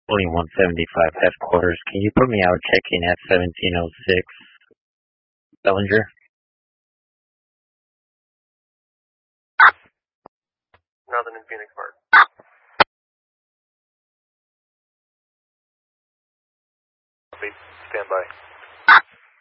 Only 175 headquarters. Can you put me out checking at 1706 Bellinger? Nothing in Phoenix Park. Stand by.